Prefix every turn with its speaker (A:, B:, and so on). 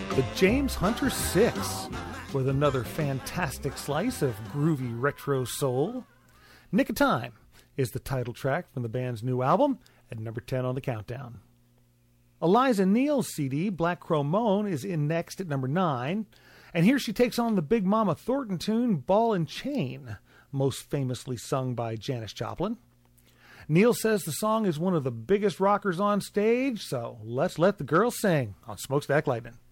A: The James Hunter 6 with another fantastic slice of groovy retro soul. Nick of Time is the title track from the band's new album at number 10 on the countdown. Eliza Neal's CD, Black Crow Moan, is in next at number 9. And here she takes on the Big Mama Thornton tune, Ball and Chain, most famously sung by Janis Joplin. Neal says the song is one of the biggest rockers on stage, so let's let the girl sing on Smokestack Lightning.